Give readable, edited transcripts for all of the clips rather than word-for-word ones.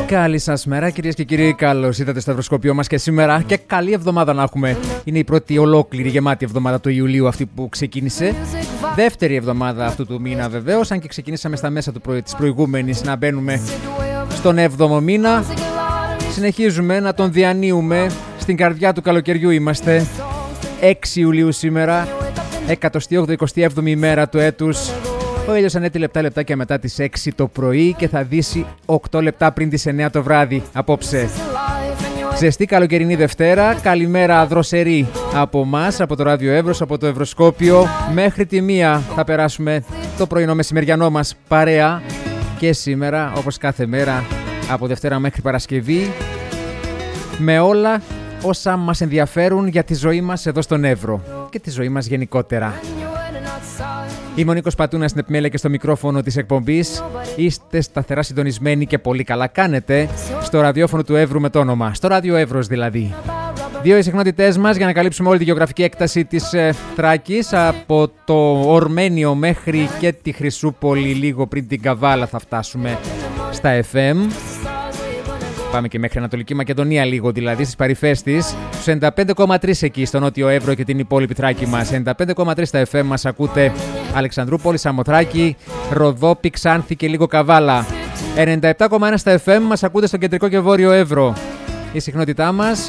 Καλή σας μέρα κυρίες και κύριοι, καλώς ήρθατε στο ευρωσκόπιο μας και σήμερα και καλή εβδομάδα να έχουμε. Είναι η πρώτη ολόκληρη γεμάτη εβδομάδα του Ιουλίου αυτή που ξεκίνησε. Δεύτερη εβδομάδα αυτού του μήνα βεβαίως, αν και ξεκινήσαμε στα μέσα της προηγούμενης να μπαίνουμε στον 7ο μήνα. Συνεχίζουμε να τον διανύουμε, στην καρδιά του καλοκαιριού είμαστε. 6 Ιουλίου σήμερα, 127η ημέρα του έτους. Ο ήλιος ανέτει λεπτά και μετά τις 6 το πρωί και θα δύσει 8 λεπτά πριν τις 9 το βράδυ απόψε. Ζεστή καλοκαιρινή Δευτέρα, καλημέρα δροσερή από εμάς, από το Ράδιο Εύρος, από το Ευρωσκόπιο. Μέχρι τη 1 θα περάσουμε το πρωινό μεσημεριανό μας παρέα και σήμερα, όπως κάθε μέρα, από Δευτέρα μέχρι Παρασκευή, με όλα όσα μας ενδιαφέρουν για τη ζωή μας εδώ στον Εύρο και τη ζωή μας γενικότερα. Είμαι ο Νίκος Πατούνας στην επιμέλεια και στο μικρόφωνο της εκπομπής. Είστε σταθερά συντονισμένοι και πολύ καλά κάνετε στο ραδιόφωνο του Εύρου με το όνομα, στο Ράδιο Εύρος δηλαδή. Δύο οι συχνότητές μας για να καλύψουμε όλη τη γεωγραφική έκταση της Θράκης, από το Ορμένιο μέχρι και τη Χρυσούπολη, λίγο πριν την Καβάλα θα φτάσουμε στα FM. Πάμε και μέχρι Ανατολική Μακεδονία λίγο, δηλαδή στις παρυφές της. Στους 95,3 εκεί στο Νότιο Εύρο και την υπόλοιπη Θράκη μας. 95,3 στα FM μας ακούτε Αλεξανδρούπολη, Σαμοθράκη, Ροδόπη, Ξάνθη και λίγο Καβάλα. 97,1 στα FM μας ακούτε στο Κεντρικό και Βόρειο Εύρο. Η συχνότητά μας,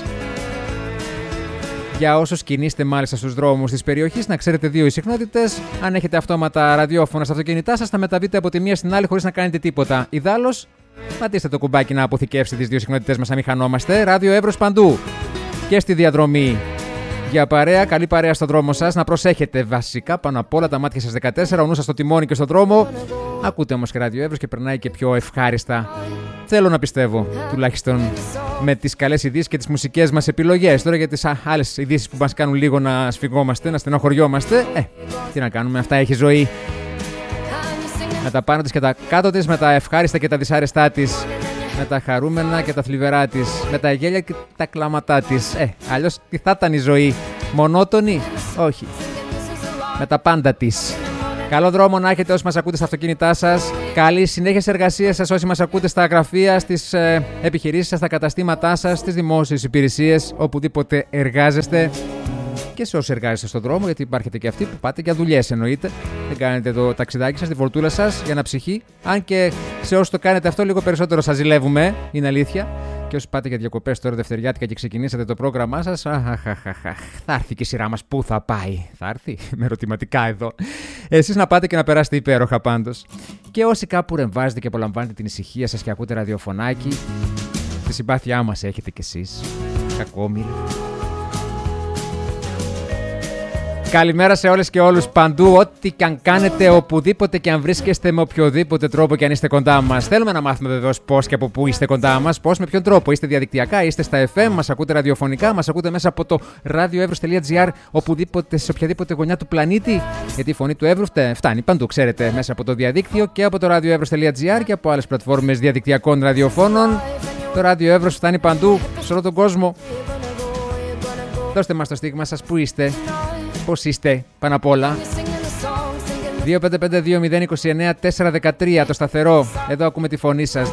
για όσους κινείστε μάλιστα στους δρόμους της περιοχής, να ξέρετε δύο οι συχνότητες. Αν έχετε αυτόματα ραδιόφωνα στα αυτοκίνητά σας, θα μεταβείτε από τη μία στην άλλη χωρίς να κάνετε τίποτα. Ιδάλλως, πατήστε το κουμπάκι να αποθηκεύσετε τις δύο συχνότητες μας, να μην χανόμαστε. Ράδιο Εύρος παντού και στη διαδρομή. Για παρέα, καλή παρέα στον δρόμο σας. Να προσέχετε βασικά πάνω απ' όλα τα μάτια σας 14, ο νους σας στο τιμόνι και στον δρόμο. Ακούτε όμως και Ράδιο Εύρος και περνάει και πιο ευχάριστα. Θέλω να πιστεύω, τουλάχιστον με τις καλές ειδήσεις και τις μουσικές μας επιλογές. Τώρα για τις άλλες ειδήσεις που μας κάνουν λίγο να σφιγγόμαστε, να στενοχωριόμαστε. Τι να κάνουμε, αυτά έχει ζωή. Με τα πάνω της και τα κάτω της, με τα ευχάριστα και τα δυσάρεστά της, με τα χαρούμενα και τα θλιβερά της, με τα γέλια και τα κλάματά της. Αλλιώς τι θα ήταν η ζωή, μονότονη? Όχι. Με τα πάντα της. Καλό δρόμο να έχετε όσοι μας ακούτε στα αυτοκίνητά σας. Καλή συνέχεια στις εργασίες σας όσοι μας ακούτε στα γραφεία, στις επιχειρήσεις σας, στα καταστήματά σας, στις δημόσιες υπηρεσίες, οπουδήποτε εργάζεστε. Και σε όσοι εργάζεστε στον δρόμο, γιατί υπάρχετε και αυτοί που πάτε για δουλειές εννοείται. Δεν κάνετε το ταξιδάκι σας, τη βολτούλα σας για να ψυχεί. Αν και σε όσοι το κάνετε αυτό, λίγο περισσότερο σας ζηλεύουμε, είναι αλήθεια. Και όσοι πάτε για διακοπές τώρα δευτεριάτικα και ξεκινήσατε το πρόγραμμά σας, θα έρθει και η σειρά μας. Πού θα πάει? Θα έρθει με ερωτηματικά εδώ. Εσείς να πάτε και να περάσετε υπέροχα πάντως. Και όσοι κάπου ρεμβάζετε και απολαμβάνετε την ησυχία σας και ακούτε ραδιοφωνάκι, τη συμπάθειά μας έχετε κι εσείς. Κακόμοιροι. Καλημέρα σε όλες και όλους παντού, ό,τι και αν κάνετε, οπουδήποτε και αν βρίσκεστε, με οποιοδήποτε τρόπο και αν είστε κοντά μας. Θέλουμε να μάθουμε βεβαίως πώς και από πού είστε κοντά μας, πώς, με ποιον τρόπο. Είστε διαδικτυακά, είστε στα FM, μας ακούτε ραδιοφωνικά, μας ακούτε μέσα από το radioevros.gr, οπουδήποτε, σε οποιαδήποτε γωνιά του πλανήτη. Γιατί η φωνή του Εύρου φτάνει παντού, ξέρετε, μέσα από το διαδίκτυο και από το radioevros.gr και από άλλες πλατφόρμες διαδικτυακών ραδιοφώνων. Το Radio Εύρος φτάνει παντού, σε όλο τον κόσμο. Δώστε μας το στίγμα σας, πού είστε. Πώς είστε, πάνω απ' όλα. 255-2029-413 το σταθερό. Εδώ ακούμε τη φωνή σας.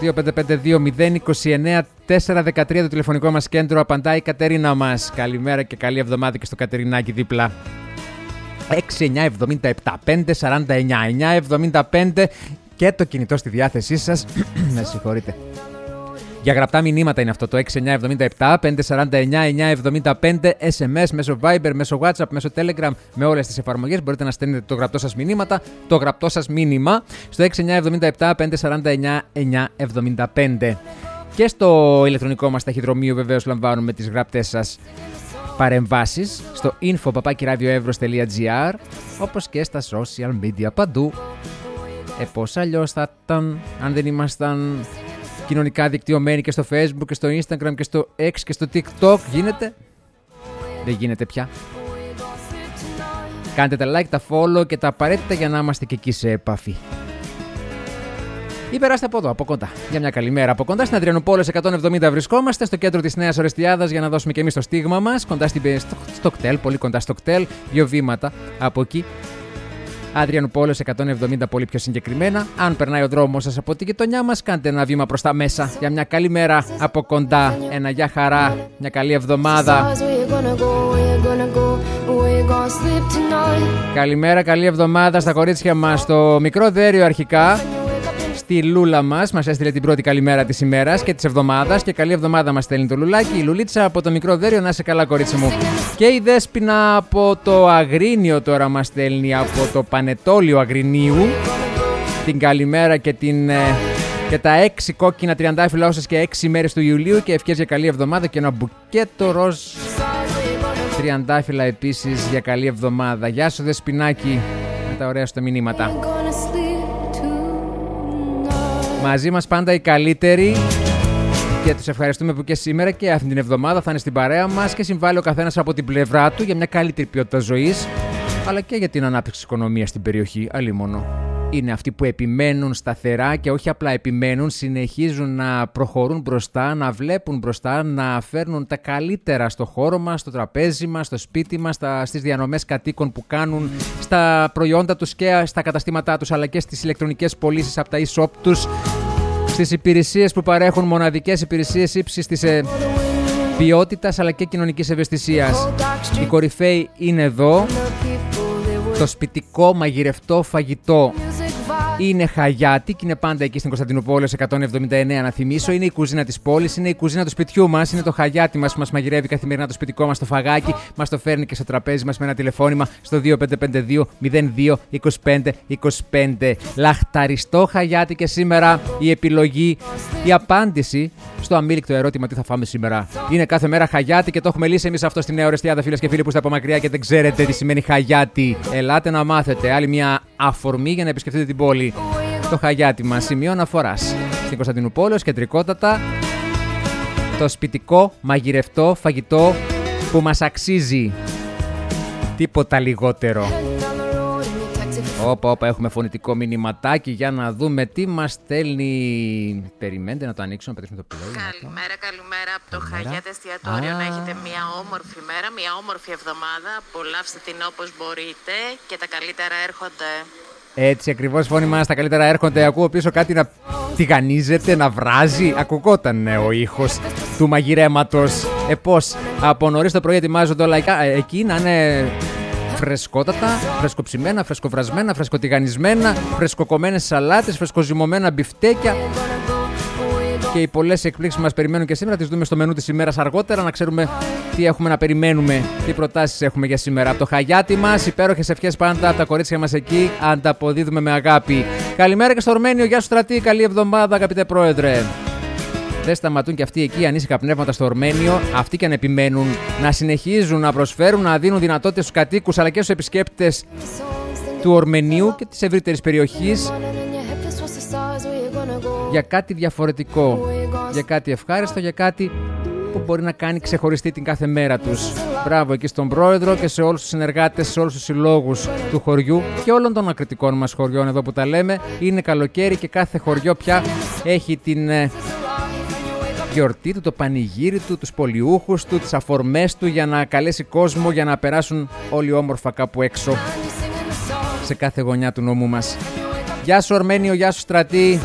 255-2029-413 το τηλεφωνικό μας κέντρο. Απαντάει η Κατερίνα μας. Καλημέρα και καλή εβδομάδα και στο Κατερινάκι δίπλα. 6-9-77-5-49-9-75 και το κινητό στη διάθεσή σας. Με συγχωρείτε. Για γραπτά μηνύματα είναι αυτό το 6-9-77-549-9-75, SMS μέσω Viber, μέσω WhatsApp, μέσω Telegram, με όλες τις εφαρμογές. Μπορείτε να στέλνετε το γραπτό σας μηνύματα, το γραπτό σας μήνυμα στο 6-9-77-549-9-75. Και στο ηλεκτρονικό μας ταχυδρομείο βεβαίως λαμβάνουμε τις γραπτές σας παρεμβάσεις στο info@radioevros.gr, όπως και στα social media παντού. Πώς αλλιώς θα ήταν αν δεν ήμασταν κοινωνικά δικτυωμένοι και στο Facebook και στο Instagram και στο X και στο TikTok? Γίνεται? Δεν γίνεται πια. Κάντε τα like, τα follow και τα απαραίτητα για να είμαστε και εκεί σε επαφή. Ή περάστε από εδώ, από κοντά. Για μια καλημέρα από κοντά. Στην Αδριανούπολη 170 βρισκόμαστε, στο κέντρο της Νέας Ορεστιάδας, για να δώσουμε και εμείς το στίγμα μας. Κοντά στο κτέλ, πολύ κοντά στο κτέλ. 2 βήματα από εκεί. Αδριανουπόλεως 170 πολύ πιο συγκεκριμένα. Αν περνάει ο δρόμος σας από τη γειτονιά μας, κάντε ένα βήμα προς τα μέσα για μια καλή μέρα από κοντά. Ένα γεια χαρά, μια καλή εβδομάδα. Καλημέρα, καλή εβδομάδα στα κορίτσια μας. Στο μικρό δέριο αρχικά, στη Λούλα μας έστειλε την πρώτη καλημέρα της ημέρας και της εβδομάδας. Και καλή εβδομάδα μας στέλνει το Λουλάκι. Η Λουλίτσα από το μικρό δέριο, να είσαι καλά, κορίτσι μου. Και η Δέσποινα από το Αγρίνιο τώρα μας στέλνει, από το Πανετόλιο Αγρινίου, την καλημέρα και τα 6 κόκκινα τριαντάφυλλα όσες και 6 μέρες του Ιουλίου. Και ευχές για καλή εβδομάδα και ένα μπουκέτο ροζ τριαντάφυλλα επίσης για καλή εβδομάδα. Γεια σου Δεσποινάκη, με τα ωραία σου τα μηνύματα. Μαζί μας πάντα οι καλύτεροι και τους ευχαριστούμε που και σήμερα και αυτή την εβδομάδα θα είναι στην παρέα μας και συμβάλλει ο καθένας από την πλευρά του για μια καλύτερη ποιότητα ζωής, αλλά και για την ανάπτυξη της οικονομίας στην περιοχή. Αλίμονο. Είναι αυτοί που επιμένουν σταθερά και όχι απλά επιμένουν, συνεχίζουν να προχωρούν μπροστά, να βλέπουν μπροστά, να φέρνουν τα καλύτερα στο χώρο μας, στο τραπέζι μας, στο σπίτι μας, στις διανομές κατοίκων που κάνουν, στα προϊόντα τους και στα καταστήματά τους, αλλά και στις ηλεκτρονικές πωλήσεις από τα e-shop τους, στις υπηρεσίες που παρέχουν, μοναδικές υπηρεσίες ύψης της ποιότητας αλλά και κοινωνικής ευαισθησίας. Οι κορυφαίοι είναι εδώ. Το σπιτικό μαγειρευτό φαγητό είναι Χαγιάτι και είναι πάντα εκεί στην Κωνσταντινούπολεως 179, να θυμίσω. Είναι η κουζίνα της πόλης, είναι η κουζίνα του σπιτιού μας, είναι το Χαγιάτι μας που μας μαγειρεύει καθημερινά το σπιτικό μας το φαγάκι, μας το φέρνει και στο τραπέζι μας με ένα τηλεφώνημα στο 2552 02 25 25. Λαχταριστό Χαγιάτι και σήμερα η επιλογή, η απάντηση στο αμήλικτο ερώτημα τι θα φάμε σήμερα. Είναι κάθε μέρα Χαγιάτι και το έχουμε λύσει εμείς αυτό στη Νέα Ορεστιάδα, φίλες και φίλοι που είστε από μακριά και δεν ξέρετε τι σημαίνει Χαγιάτι. Ελάτε να μάθετε. Άλλη μια αφορμή για να επισκεφτείτε την πόλη. Το Χαγιάτι μας, σημείο αναφοράς. Στην Κωνσταντινούπολεως, κεντρικότατα, το σπιτικό μαγειρευτό φαγητό που μας αξίζει. Τίποτα λιγότερο. Όπα, έχουμε φωνητικό μηνυματάκι για να δούμε τι μας στέλνει. Περιμένετε να το ανοίξω, να πατήσουμε το play. Καλημέρα από το Χαγιάτι εστιατόριο. Να έχετε μια όμορφη μέρα, μια όμορφη εβδομάδα. Απολαύστε την όπως μπορείτε και τα καλύτερα έρχονται. Έτσι ακριβώς, φωνή μας, τα καλύτερα έρχονται. Ακούω πίσω κάτι να τηγανίζεται, να βράζει. Ακουγόταν ο ήχος του μαγειρέματος. Πώς από νωρίς το πρωί ετοιμάζονται όλα εκεί να είναι φρεσκότατα, φρεσκοψημένα, φρεσκοβρασμένα, φρεσκοτηγανισμένα, φρεσκοκομμένες σαλάτες, φρεσκοζυμωμένα μπιφτέκια. Και οι πολλές εκπλήξεις μας περιμένουν και σήμερα. Τις δούμε στο μενού της ημέρας αργότερα, να ξέρουμε τι έχουμε να περιμένουμε, τι προτάσεις έχουμε για σήμερα. Από το Χαγιάτι μας, υπέροχες ευχές πάντα από τα κορίτσια μας εκεί. Ανταποδίδουμε με αγάπη. Καλημέρα και στο Ορμένιο. Γεια σου Στρατή, καλή εβδομάδα, αγαπητέ πρόεδρε. Δεν σταματούν και αυτοί εκεί ανήσυχα πνεύματα στο Ορμένιο. Αυτοί και αν επιμένουν να συνεχίζουν να προσφέρουν, να δίνουν δυνατότητες στους κατοίκους αλλά και στους επισκέπτες του Ορμενίου και της ευρύτερης περιοχής για κάτι διαφορετικό, για κάτι ευχάριστο, για κάτι που μπορεί να κάνει ξεχωριστή την κάθε μέρα τους. Μπράβο εκεί στον πρόεδρο και σε όλους τους συνεργάτες, σε όλους τους συλλόγους του χωριού και όλων των ακριτικών μας χωριών εδώ που τα λέμε. Είναι καλοκαίρι και κάθε χωριό πια έχει την γιορτή του, το πανηγύρι του, τους πολιούχους του, τις αφορμές του για να καλέσει κόσμο, για να περάσουν όλοι όμορφα κάπου έξω σε κάθε γωνιά του νόμου μας. Γεια σου Ορμένιο, γεια σου Στρατή.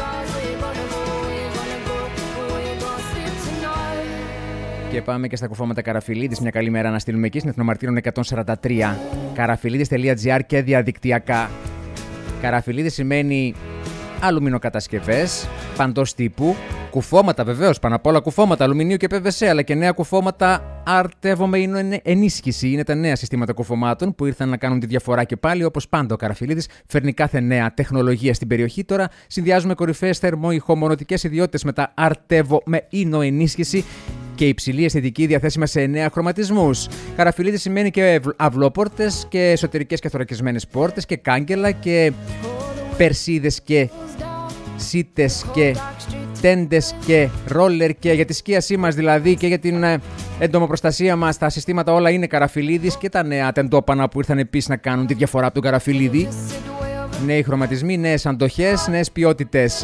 Και πάμε και στα κουφώματα Καραφιλίδης. Μια καλή μέρα να στείλουμε εκεί στην Εθνομαρτύρων 143. Καραφιλίδης.gr και διαδικτυακά. Καραφιλίδης σημαίνει αλουμινοκατασκευές παντός τύπου. Κουφώματα βεβαίως, πάνω απ' όλα κουφώματα αλουμινίου και PVC, αλλά και νέα κουφώματα αρτεύομαι είναι ενίσχυση. Είναι τα νέα συστήματα κουφωμάτων που ήρθαν να κάνουν τη διαφορά και πάλι. Όπως πάντα ο Καραφιλίδης φέρνει κάθε νέα τεχνολογία στην περιοχή. Τώρα συνδυάζουμε κορυφαίες θερμοϊχομονωτικές ιδιότητες με τα αρτεύω με ίνο ενίσχυση και υψηλή αισθητική διαθέσιμα σε 9 χρωματισμούς. Καραφιλίδης σημαίνει και αυλόπορτες και εσωτερικές και θωρακισμένες πόρτες και κάγκελα και περσίδες και σίτες και τέντες και ρόλερ και για τη σκίασή μας δηλαδή και για την εντομοπροστασία μας. Τα συστήματα όλα είναι Καραφιλίδης και τα νέα τεντόπανα που ήρθαν επίσης να κάνουν τη διαφορά από τον Καραφιλίδη. Νέοι χρωματισμοί, νέες αντοχές, νέες ποιότητες.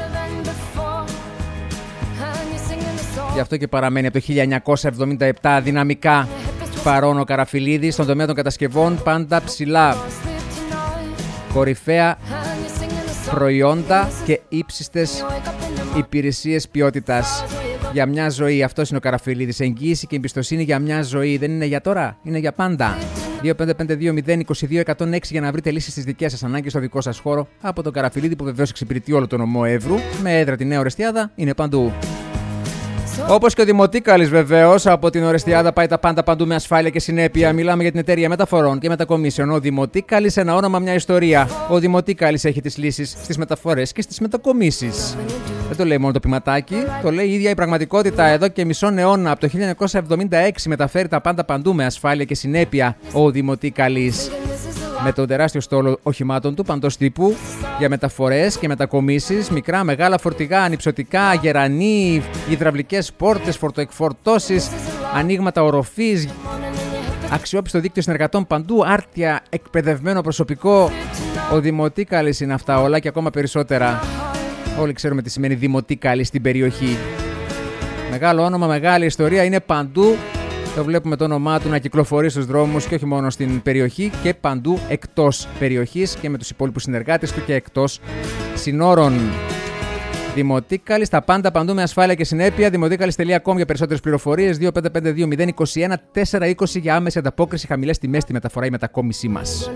Γι' αυτό και παραμένει από το 1977 δυναμικά παρόν ο Καραφιλίδης στον τομέα των κατασκευών πάντα ψηλά. κορυφαία προϊόντα και ύψιστες υπηρεσίες ποιότητας για μια ζωή. Αυτός είναι ο Καραφιλίδης. Εγγύηση και εμπιστοσύνη για μια ζωή. Δεν είναι για τώρα, είναι για πάντα. 2552-022-106 για να βρείτε λύσεις στις δικές σας ανάγκες στο δικό σας χώρο από τον Καραφιλίδη, που βεβαίως εξυπηρετεί όλο τον νομό Εύρου με έδρα τη Νέα Ορεστιάδα. Είναι παντού. Όπως και ο Δημοτίκαλης, βεβαίως, από την Ορεστιάδα πάει τα πάντα παντού με ασφάλεια και συνέπεια. Μιλάμε για την εταιρεία μεταφορών και μετακομίσεων. Ο Δημοτίκαλης, ένα όνομα, μια ιστορία. Ο Δημοτίκαλης έχει τις λύσεις στις μεταφορές και στις μετακομίσεις. Δεν το λέει μόνο το ποιηματάκι, το λέει η ίδια η πραγματικότητα. Εδώ και μισό αιώνα, από το 1976, μεταφέρει τα πάντα παντού με ασφάλεια και συνέπεια ο Δημοτίκαλης. Με τον τεράστιο στόλο οχημάτων του παντός τύπου για μεταφορές και μετακομίσεις, μικρά, μεγάλα φορτηγά, ανυψωτικά, γερανοί, υδραυλικές πόρτες, φορτοεκφορτώσεις, ανοίγματα οροφής, αξιόπιστο δίκτυο συνεργατών παντού, άρτια, εκπαιδευμένο προσωπικό. Ο Δημοτίκαλης είναι αυτά όλα και ακόμα περισσότερα. Όλοι ξέρουμε τι σημαίνει Δημοτίκαλης στην περιοχή. Μεγάλο όνομα, μεγάλη ιστορία, είναι παντού. Το βλέπουμε το όνομά του να κυκλοφορεί στους δρόμους και όχι μόνο στην περιοχή και παντού εκτός περιοχής και με τους υπόλοιπους συνεργάτες του και εκτός συνόρων. Δημοτίκαλης, τα πάντα παντού με ασφάλεια και συνέπεια. Δημοτίκαλης.com για περισσότερες πληροφορίες. 2552-021-420 για άμεση ανταπόκριση, χαμηλές τιμές στη μεταφορά ή μετακόμισή μας.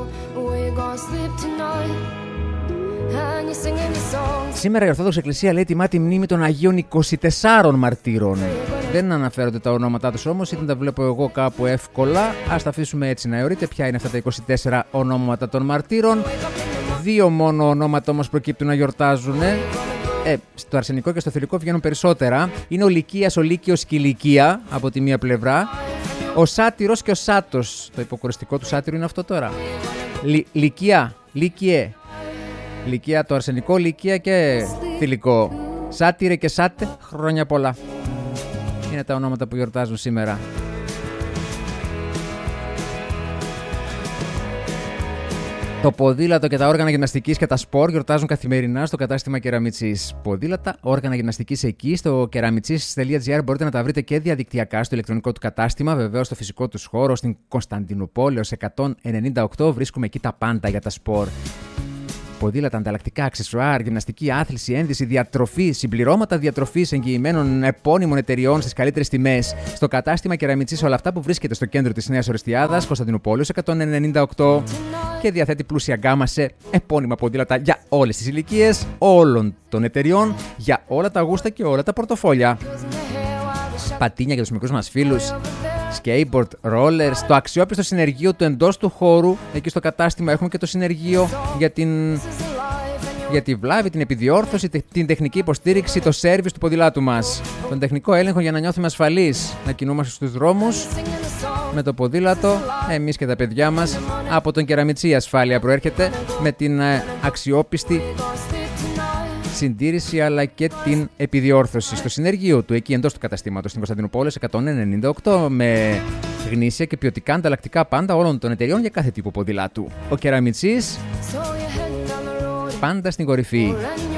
Σήμερα η Ορθόδοξη Εκκλησία λέει τιμά τη μνήμη των Αγίων 24 μαρτύρων. Δεν αναφέρονται τα ονόματά τους όμως, είτε τα βλέπω εγώ κάπου εύκολα. Ας τα αφήσουμε έτσι να αιωρείτε ποια είναι αυτά τα 24 ονόματα των μαρτύρων. 2 μόνο ονόματα όμως προκύπτουν να γιορτάζουν. Στο αρσενικό και στο θηλυκό βγαίνουν περισσότερα. Είναι ο Λυκίας, ο Λύκειος και η Λυκία από τη μία πλευρά. Ο Σάτυρος και ο Σάτος. Το υποκοριστικό του Σάτυρου είναι αυτό τώρα. Λυκία, Λύκειε. Λυκία το αρσενικό, Λυκία και θηλυκό. Σάτυρε και Σάτε, χρόνια πολλά. Είναι τα ονόματα που γιορτάζουν σήμερα. Το ποδήλατο και τα όργανα γυμναστικής και τα σπορ γιορτάζουν καθημερινά στο κατάστημα Κεραμιτσής. Ποδήλατα, όργανα γυμναστικής εκεί στο keramitsys.gr μπορείτε να τα βρείτε και διαδικτυακά στο ηλεκτρονικό του κατάστημα. Βεβαίως στο φυσικό του χώρο στην Κωνσταντινούπολη ως 198 βρίσκουμε εκεί τα πάντα για τα σπορ. Ποδήλατα, ανταλλακτικά, αξεσουάρ, γυμναστική, άθληση, ένδυση, διατροφή, συμπληρώματα διατροφής εγγυημένων επώνυμων εταιριών στις καλύτερες τιμές. Στο κατάστημα Κεραμιτσής, όλα αυτά που βρίσκεται στο κέντρο της Νέας Ορεστιάδας, Κωνσταντινούπολης 198 και διαθέτει πλούσια γκάμα σε επώνυμα ποδήλατα για όλες τις ηλικίες, όλων των εταιριών, για όλα τα γούστα και όλα τα πορτοφόλια. Πατίνια για τους μικρούς μας φίλους. Skateboard, rollers, το αξιόπιστο συνεργείο του εντός του χώρου. Εκεί στο κατάστημα έχουμε και το συνεργείο για τη βλάβη, την επιδιόρθωση, την τεχνική υποστήριξη, το σέρβις του ποδηλάτου μας. Τον τεχνικό έλεγχο για να νιώθουμε ασφαλείς, να κινούμαστε στους δρόμους με το ποδήλατο, εμείς και τα παιδιά μας. Από τον Κεραμιτσή η ασφάλεια προέρχεται με την αξιόπιστη συντήρηση αλλά και την επιδιόρθωση στο συνεργείο του εκεί εντός του καταστήματος στην Κωνσταντινούπολη 198 με γνήσια και ποιοτικά ανταλλακτικά πάντα όλων των εταιριών για κάθε τύπο ποδηλάτου. Ο Κεραμιτσής πάντα στην κορυφή.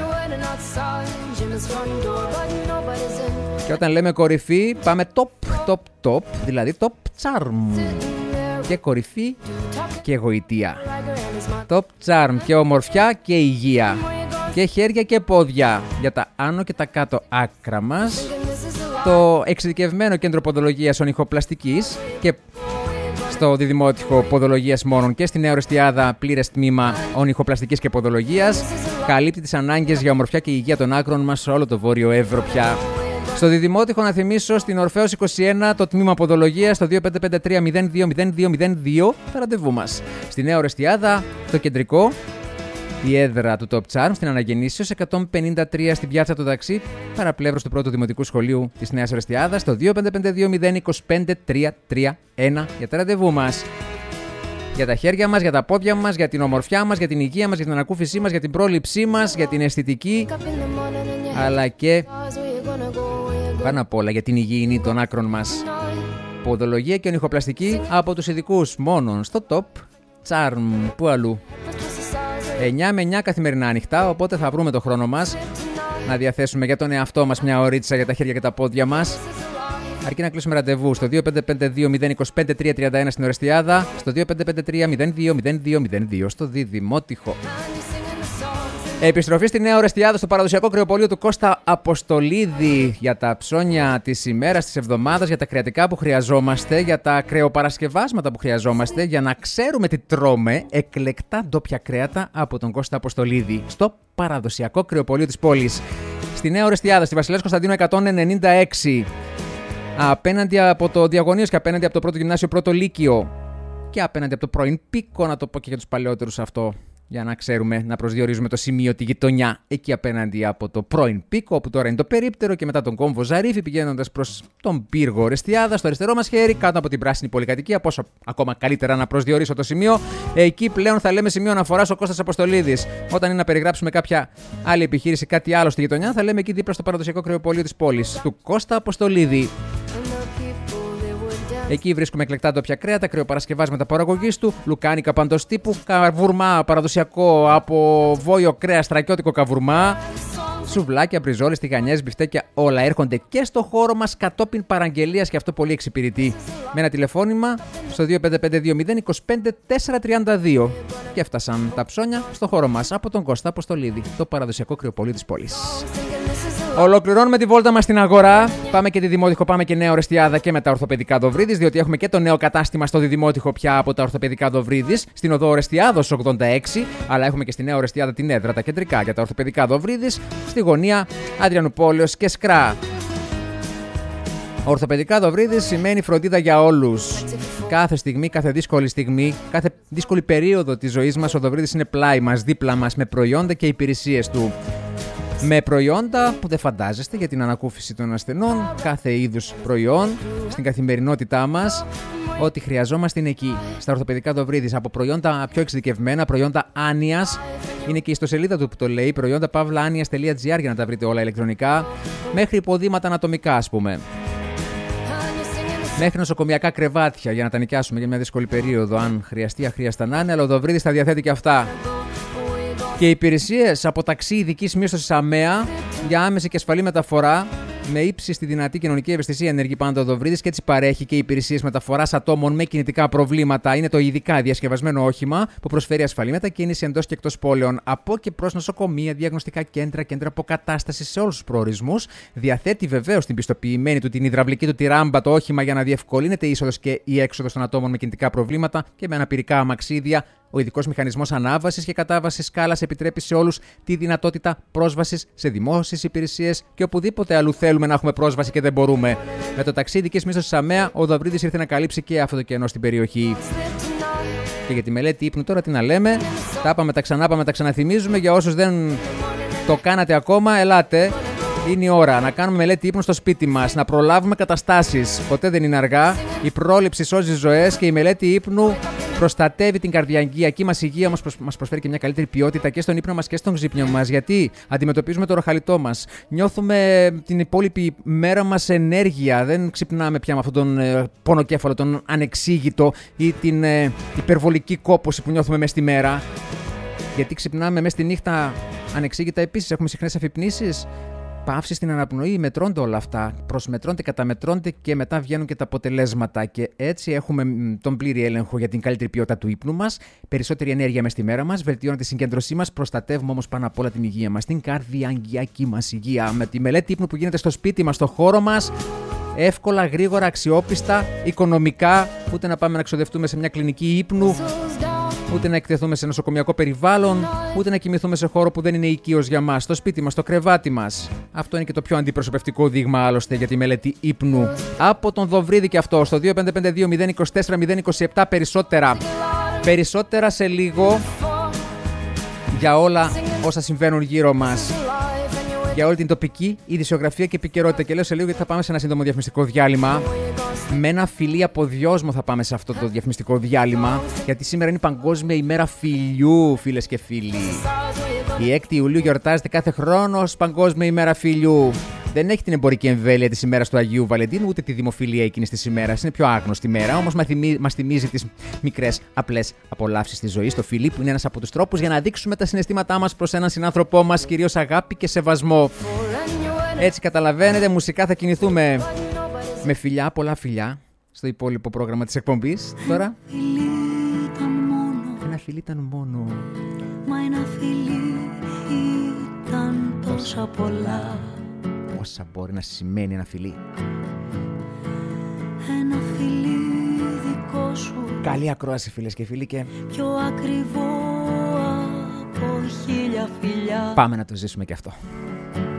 Και όταν λέμε κορυφή πάμε top, δηλαδή top charm και κορυφή και γοητεία. Top charm και ομορφιά και υγεία. Και χέρια και πόδια για τα άνω και τα κάτω άκρα μας. Το εξειδικευμένο κέντρο ποδολογίας ονυχοπλαστικής και στο Διδημότυχο Ποδολογίας μόνον και στη Νέα Ορεστιάδα πλήρες τμήμα ονυχοπλαστικής και ποδολογίας. Καλύπτει τις ανάγκες για ομορφιά και υγεία των άκρων μας σε όλο το Βόρειο Εύρο πια. Στο Διδημότυχο, να θυμίσω, στην Ορφέως 21 το τμήμα ποδολογίας στο 2553-020202 τα ραντεβού μας. Στη Νέα Ορεστιάδα το κεντρικό, η έδρα του Top Charm στην Αναγεννήσεως 153 στην Πιάτσα του Ταξί, παραπλεύρος του πρώτου Δημοτικού Σχολείου της Νέας Ορεστιάδας, το 2552-025331 για τα ραντεβού μας. Για τα χέρια μας, για τα πόδια μας, για την ομορφιά μας, για την υγεία μας, για την ανακούφισή μας, για την πρόληψή μας, για την αισθητική, αλλά και πάνω απ' όλα για την υγιεινή των άκρων μας. Ποδολογία και ονυχοπλαστική από τους ειδικούς μόνον στο Top Charm. Πού αλλού? 9 με 9 καθημερινά ανοιχτά, οπότε θα βρούμε το χρόνο μας να διαθέσουμε για τον εαυτό μας μια ωρίτσα για τα χέρια και τα πόδια μας. Αρκεί να κλείσουμε ραντεβού στο 2552-025-331 στην Ορεστιάδα, στο 2553-02-02-02 στο Διδημότυχο. Επιστροφή στη Νέα Ορεστιάδα στο παραδοσιακό κρεοπωλείο του Κώστα Αποστολίδη για τα ψώνια της ημέρας, της εβδομάδας, για τα κρεατικά που χρειαζόμαστε, για τα κρεοπαρασκευάσματα που χρειαζόμαστε, για να ξέρουμε τι τρώμε, εκλεκτά ντόπια κρέατα από τον Κώστα Αποστολίδη στο παραδοσιακό κρεοπωλείο της πόλης. Στη Νέα Ορεστιάδα, στη Βασιλέας Κωνσταντίνου 196, απέναντι από το Διαγωνίος και απέναντι από το πρώτο γυμνάσιο, πρώτο λύκειο και απέναντι από το πρώην Πίκο, να το πω και για τους παλαιότερους αυτό, για να ξέρουμε να προσδιορίζουμε το σημείο, τη γειτονιά, εκεί απέναντι από το πρώην Πίκο, όπου τώρα είναι το περίπτερο, και μετά τον κόμβο Ζαρίφη, πηγαίνοντας προς τον πύργο Ορεστιάδα, στο αριστερό μας χέρι, κάτω από την πράσινη πολυκατοικία. Πόσο ακόμα καλύτερα να προσδιορίσω το σημείο. Εκεί πλέον θα λέμε σημείο αναφοράς ο Κώστας Αποστολίδης. Όταν είναι να περιγράψουμε κάποια άλλη επιχείρηση, κάτι άλλο στη γειτονιά, θα λέμε εκεί δίπλα στο παραδοσιακό κρεοπωλείο της πόλης, του Κώστα Αποστολίδη. Εκεί βρίσκουμε εκλεκτά ντόπια κρέατα, κρεοπαρασκευάσματα παραγωγής του, λουκάνικα παντός τύπου, καβουρμά παραδοσιακό από βόλιο κρέας, στρακιώτικο καβουρμά, σουβλάκια, μπριζόλες, τηγανιές, μπιφτέκια, όλα έρχονται και στο χώρο μας κατόπιν παραγγελίας, και αυτό πολύ εξυπηρετεί. Με ένα τηλεφώνημα στο 2552-025-432. Και έφτασαν τα ψώνια στο χώρο μας από τον Κώστα Αποστολίδη, το παραδοσιακό κρεοπωλείο της πόλης. Ολοκληρώνουμε τη βόλτα μας στην αγορά. Πάμε και τη Δημότυχο, πάμε και Νέα Ορεστιάδα και μετά Ορθοπαιδικά Δοβρίδης, διότι έχουμε και το νέο κατάστημα στο Δημότυχο πια από τα Ορθοπαιδικά Δοβρίδης, στην οδό Ορεστιάδος 86, αλλά έχουμε και στη Νέα Ορεστιάδα την έδρα, τα κεντρικά για τα Ορθοπαιδικά Δοβρίδης, στη γωνία Αδριανουπόλεως και Σκρά. Ορθοπαιδικά Δοβρίδης σημαίνει φροντίδα για όλους. Κάθε στιγμή, κάθε δύσκολη στιγμή, κάθε δύσκολη περίοδο της ζωής μας, ο Δοβρίδης είναι πλάι μας, δίπλα μας, με προϊόντα και υπηρεσίες του. Με προϊόντα που δεν φαντάζεστε για την ανακούφιση των ασθενών, κάθε είδους προϊόν στην καθημερινότητά μας. Ό,τι χρειαζόμαστε είναι εκεί, στα Ορθοπαιδικά Δοβρίδης. Από προϊόντα πιο εξειδικευμένα, προϊόντα άνοιας. Είναι και η ιστοσελίδα του που το λέει, προϊόντα-άνοιας.gr, για να τα βρείτε όλα ηλεκτρονικά. Μέχρι υποδήματα ανατομικά, ας πούμε. Μέχρι νοσοκομιακά κρεβάτια για να τα νοικιάσουμε για μια δύσκολη περίοδο, αν χρειαστεί, αχρίαστα να είναι, αλλά ο Δοβρίδης τα διαθέτει και αυτά. Και υπηρεσίες από ταξί ειδικής μίσθωσης ΑΜΕΑ για άμεση και ασφαλή μεταφορά με ύψιστη δυνατή κοινωνική ευαισθησία ενεργεί πάντα ο Δοβρίδης, και έτσι παρέχει και υπηρεσίες μεταφοράς ατόμων με κινητικά προβλήματα. Είναι το ειδικά διασκευασμένο όχημα που προσφέρει ασφαλή μετακίνηση εντός και εκτός πόλεων, από και προς νοσοκομεία, διαγνωστικά κέντρα, κέντρα αποκατάστασης σε όλους τους προορισμούς. Διαθέτει βεβαίως την πιστοποιημένη του, την υδραυλική του τη ράμπα, το όχημα, για να διευκολύνεται η είσοδος και η έξοδος των ατόμων με κινητικά προβλήματα, και με αναπηρικά αμαξίδια. Ο ειδικός μηχανισμός ανάβασης και κατάβασης σκάλας επιτρέπει σε όλους τη δυνατότητα πρόσβασης σε δημόσιες υπηρεσίες και οπουδήποτε αλλού θέλουμε να έχουμε πρόσβαση και δεν μπορούμε. Με το ταξί ειδικής μίσθωσης ΑΜΕΑ, ο Δοβρίδης ήρθε να καλύψει και αυτό το κενό στην περιοχή. Και για τη μελέτη ύπνου τώρα τι να λέμε. Τα είπαμε, τα ξανάπαμε, τα ξαναθυμίζουμε. Για όσους δεν το κάνατε ακόμα, ελάτε. Είναι η ώρα να κάνουμε μελέτη ύπνου στο σπίτι μας, να προλάβουμε καταστάσεις. Ποτέ δεν είναι αργά. Η πρόληψη σώζει ζωές και η μελέτη ύπνου προστατεύει την καρδιακή μας υγεία, μας προσφέρει και μια καλύτερη ποιότητα και στον ύπνο μας και στον ξύπνιο μας. Γιατί αντιμετωπίζουμε το ροχαλιτό μας. Νιώθουμε την υπόλοιπη μέρα μας ενέργεια. Δεν ξυπνάμε πια με αυτόν τον πονοκέφαλο, τον ανεξήγητο ή την υπερβολική κόπωση που νιώθουμε μέσα στη μέρα. Γιατί ξυπνάμε μέσα στη νύχτα ανεξήγητα επίσης. Έχουμε συχνές αφυπνήσεις. Παύση στην αναπνοή, μετρώνται όλα αυτά. Προσμετρώνται, καταμετρώνται και μετά βγαίνουν και τα αποτελέσματα. Και έτσι έχουμε τον πλήρη έλεγχο για την καλύτερη ποιότητα του ύπνου μας, περισσότερη ενέργεια μες στη μέρα μας, βελτιώνεται η συγκέντρωσή μας, προστατεύουμε όμως πάνω απ' όλα την υγεία μας, την καρδιαγγειακή μας υγεία. Με τη μελέτη ύπνου που γίνεται στο σπίτι μας, στο χώρο μας, εύκολα, γρήγορα, αξιόπιστα, οικονομικά, ούτε να πάμε να ξοδευτούμε σε μια κλινική ύπνου, ούτε να εκτεθούμε σε νοσοκομιακό περιβάλλον, ούτε να κοιμηθούμε σε χώρο που δεν είναι οικείος για μας, στο σπίτι μας, στο κρεβάτι μας. Αυτό είναι και το πιο αντιπροσωπευτικό δείγμα άλλωστε για τη μελέτη ύπνου. Από τον Δοβρίδη και αυτό, στο 2552-024-027 περισσότερα. Περισσότερα σε λίγο για όλα όσα συμβαίνουν γύρω μας. Για όλη την τοπική ειδησιογραφία και επικαιρότητα. Και λέω σε λίγο γιατί θα πάμε σε ένα σύντομο διαφημιστικό διάλειμμα. Με ένα φιλί από δυόσμο θα πάμε σε αυτό το διαφημιστικό διάλειμμα. Γιατί σήμερα είναι η Παγκόσμια ημέρα φιλιού, φίλες και φίλοι. Η 6η Ιουλίου γιορτάζεται κάθε χρόνο ως Παγκόσμια ημέρα φιλιού. Δεν έχει την εμπορική εμβέλεια της ημέρας του Αγίου Βαλεντίνου, ούτε τη δημοφιλία εκείνης της ημέρας. Είναι πιο άγνωστη ημέρα, όμως μας θυμίζει τις μικρές απλές απολαύσεις της ζωής. Το φιλί που είναι ένας από τους τρόπους για να δείξουμε τα συναισθήματά μας προς έναν συνάνθρωπό μας, κυρίως αγάπη και σεβασμό. Έτσι καταλαβαίνετε, μουσικά θα κινηθούμε Με φιλιά, πολλά φιλιά στο υπόλοιπο πρόγραμμα της εκπομπής. Τώρα ένα φιλί ήταν μόνο. Μα ένα φιλί ήταν τόσα πολλά. Πόσα μπορεί να σημαίνει ένα φιλί. Ένα φιλί δικό σου. Καλή ακρόαση φίλες και φίλοι και πιο ακριβό από 1000 φιλιά. πάμε να το ζήσουμε και αυτό.